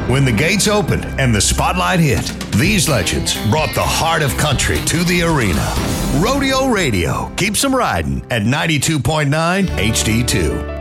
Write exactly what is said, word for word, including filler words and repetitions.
When the gates opened and the spotlight hit, these legends brought the heart of country to the arena. Rodeo Radio keeps them riding at ninety-two point nine H D two.